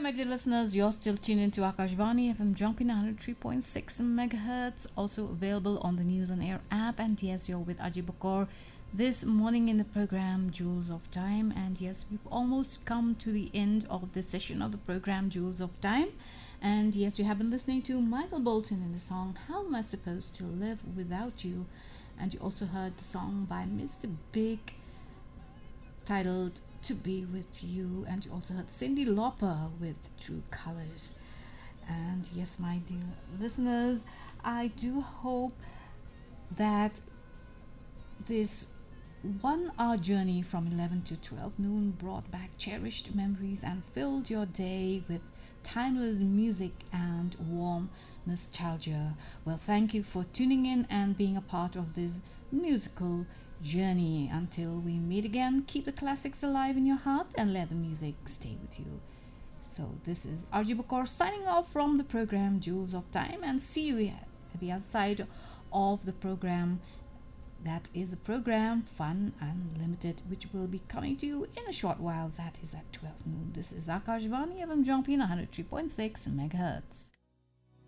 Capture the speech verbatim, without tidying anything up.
my dear listeners. You're still tuned into Akashvani F M Jumping one hundred three point six megahertz, also available on the News on Air app. And yes, you're with Ajay Bakor this morning in the program Jewels of Time. And yes, we've almost come to the end of this session of the program Jewels of Time. And yes, you have been listening to Michael Bolton in the song How Am I Supposed to Live Without You? And you also heard the song by Mister Big titled To Be With You, and you also heard Cyndi Lauper with True Colors. And yes, my dear listeners, I do hope that this one hour journey from eleven to twelve noon brought back cherished memories and filled your day with timeless music and warm nostalgia. Well, thank you for tuning in and being a part of this musical journey. Until we meet again, keep the classics alive in your heart and let the music stay with you. So this is Arjun Bakor signing off from the program Jewels of Time, and see you at the other side of the program. That is the program Fun Unlimited, which will be coming to you in a short while. That is at twelve noon. This is Akashvani F M Jumping one hundred three point six megahertz.